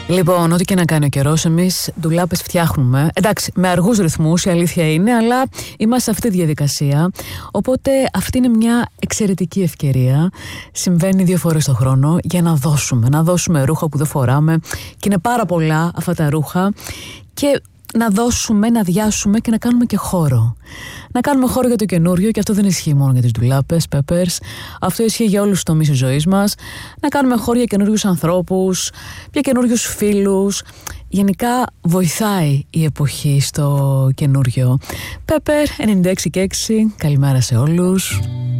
Λοιπόν, ό,τι και να κάνει ο καιρός, εμείς ντουλάπες φτιάχνουμε. Εντάξει, με αργούς ρυθμούς, η αλήθεια είναι, αλλά είμαστε σε αυτή τη διαδικασία. Οπότε αυτή είναι μια εξαιρετική ευκαιρία. Συμβαίνει 2 φορές το χρόνο για να δώσουμε ρούχα που δεν φοράμε. Και είναι πάρα πολλά αυτά τα ρούχα. Και να δώσουμε, να αδειάσουμε και να κάνουμε και χώρο. Να κάνουμε χώρο για το καινούριο, και αυτό δεν ισχύει μόνο για τις ντουλάπες, peppers. Αυτό ισχύει για όλους τους τομείς της ζωής μας. Να κάνουμε χώρο για καινούριους ανθρώπους, για καινούριους φίλους. Γενικά βοηθάει η εποχή στο καινούριο. Pepper 96 και 6, καλημέρα σε όλους.